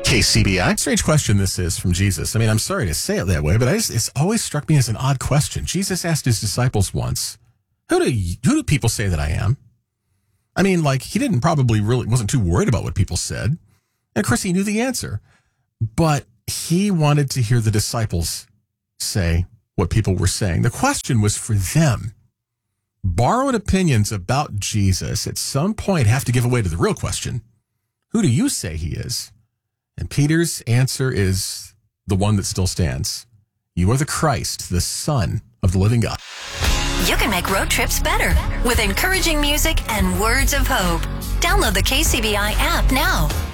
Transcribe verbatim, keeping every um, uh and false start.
K C B I. Strange question this is from Jesus. I mean, I'm sorry to say it that way, but I just, it's always struck me as an odd question. Jesus asked his disciples once, who do you, who do people say that I am? I mean, like, he didn't probably really, wasn't too worried about what people said. And of course, he knew the answer. But he wanted to hear the disciples say what people were saying. The question was for them. Borrowed opinions about Jesus at some point have to give away to the real question. Who do you say he is? And Peter's answer is the one that still stands. You are the Christ, the Son of the living God. You can make road trips better with encouraging music and words of hope. Download the K C B I app now.